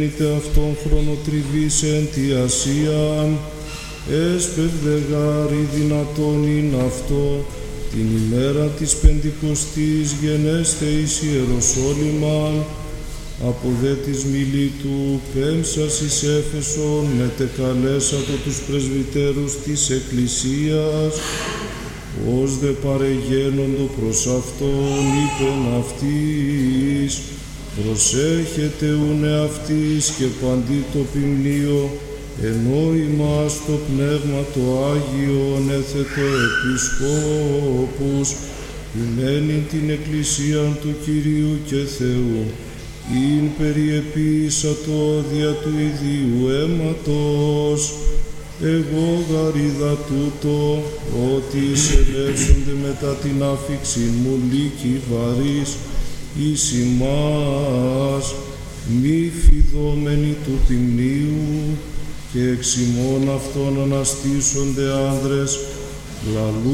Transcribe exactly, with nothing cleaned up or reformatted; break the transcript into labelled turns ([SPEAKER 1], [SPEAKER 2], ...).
[SPEAKER 1] είτε αυτόν χρονοτριβής εν τη Ασίαν, έσπευδεγάρι δυνατόν ειν αυτό, την ημέρα της Πεντηκοστής γενέστε εις Ιεροσόλυμαν, από δε της Μιλήτου πέμψας εις Έφεσον μετεκαλέσατο τους πρεσβυτέρους της Εκκλησίας, ως δε παρεγένοντο προς αυτόν είπεν αυτής, προσέχετε ούνε αυτής και παντί το ποιμνίο, ενώ ημάς το Πνεύμα το Άγιον έθετο επισκόπους,ημένην την Εκκλησίαν του Κυρίου και Θεού, ειν περιεπίσατο δια του ιδίου αίματος, εγώ γαρίδα τούτο, ότι εισελεύσονται μετά την άφιξη μου λύκοι βαρύς, εις ημάς, μη φιδόμενοι του ποιμνίου, και εξ ημών αυτών αναστήσονται άνδρες, λαλού